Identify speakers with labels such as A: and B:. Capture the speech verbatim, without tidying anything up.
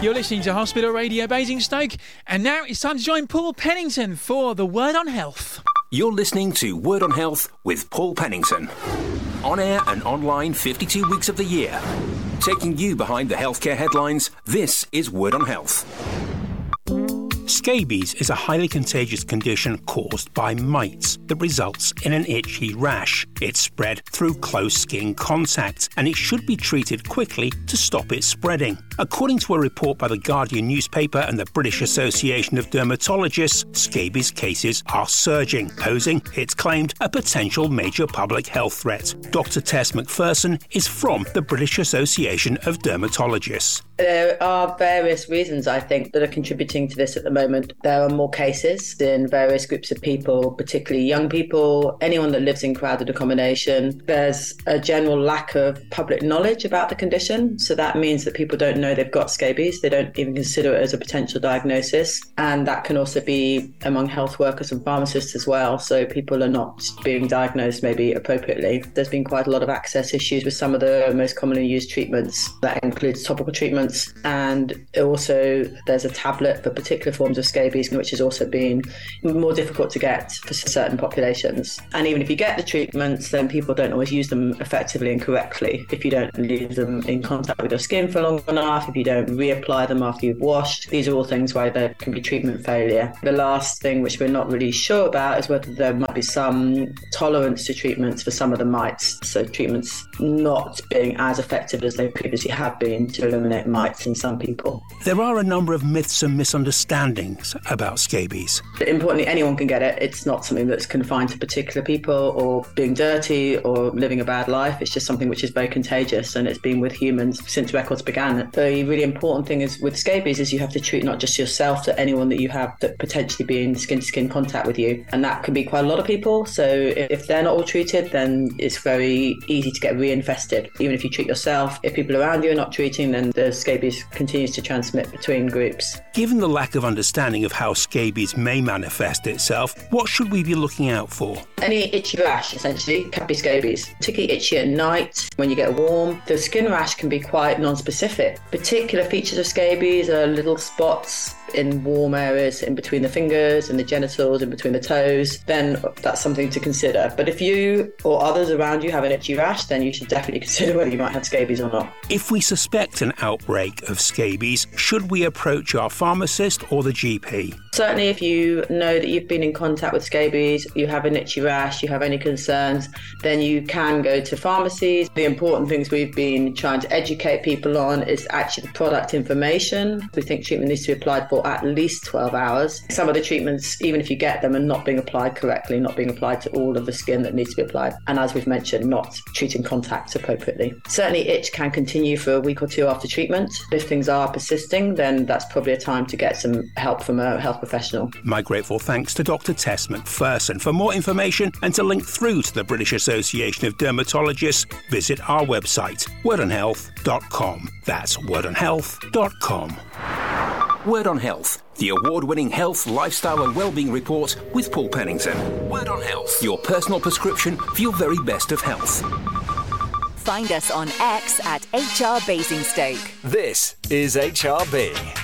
A: You're listening to Hospital Radio Basingstoke, and now it's time to join Paul Pennington for the Word on Health.
B: You're listening to Word on Health with Paul Pennington. On air and online fifty-two weeks of the year. Taking you behind the healthcare headlines, this is Word on Health.
C: Scabies is a highly contagious condition caused by mites that results in an itchy rash. It's spread through close skin contact, and it should be treated quickly to stop it spreading. According to a report by the Guardian newspaper and the British Association of Dermatologists, scabies cases are surging, posing, it's claimed, a potential major public health threat. Doctor Tess McPherson is from the British Association of Dermatologists.
D: There are various reasons, I think, that are contributing to this at the moment. There are more cases in various groups of people, particularly young people, anyone that lives in crowded accommodation. There's a general lack of public knowledge about the condition. So that means that people don't know they've got scabies. They don't even consider it as a potential diagnosis. And that can also be among health workers and pharmacists as well. So people are not being diagnosed maybe appropriately. There's been quite a lot of access issues with some of the most commonly used treatments. That includes topical treatments. And also there's a tablet for particular forms of scabies, which has also been more difficult to get for certain populations. And even if you get the treatments, then people don't always use them effectively and correctly. If you don't leave them in contact with your skin for long enough, if you don't reapply them after you've washed, these are all things why there can be treatment failure. The last thing, which we're not really sure about, is whether there might be some tolerance to treatments for some of the mites. So treatments not being as effective as they previously have been to eliminate mites in some people.
C: There are a number of myths and misunderstandings about scabies.
D: Importantly, anyone can get it. It's not something that's confined to particular people or being dirty or living a bad life. It's just something which is very contagious, and it's been with humans since records began. The really important thing is with scabies is you have to treat not just yourself, but anyone that you have that potentially be in skin-to-skin contact with you. And that can be quite a lot of people. So if they're not all treated, then it's very easy to get reinfested. Even if you treat yourself, if people around you are not treating, then the scabies continues to transmit between groups.
C: Given the lack of understanding of how scabies may manifest itself, what should we be looking out for?
D: Any itchy rash, essentially, can be scabies. Particularly itchy at night, when you get warm. The skin rash can be quite non-specific. Particular features of scabies are little spots in warm areas in between the fingers and the genitals, in between the toes, then that's something to consider. But if you or others around you have an itchy rash, then you should definitely consider whether you might have scabies or not.
C: If we suspect an outbreak of scabies, should we approach our pharmacist or the G P?
D: Certainly if you know that you've been in contact with scabies, you have an itchy rash, you have any concerns, then you can go to pharmacies. The important things we've been trying to educate people on is actually the product information. We think treatment needs to be applied for at least twelve hours. Some of the treatments, even if you get them, are not being applied correctly, not being applied to all of the skin that needs to be applied. And as we've mentioned, not treating contacts appropriately. Certainly itch can continue for a week or two after treatment. If things are persisting, then that's probably a time to get some help from a health professional.
C: My grateful thanks to Doctor Tess McPherson. For more information and to link through to the British Association of Dermatologists, visit our website, word on health dot com. That's word on health dot com.
B: Word on Health, the award-winning health, lifestyle and wellbeing report with Paul Pennington. Word on Health, your personal prescription for your very best of health.
E: Find us on X at H R Basingstoke.
F: This is H R B.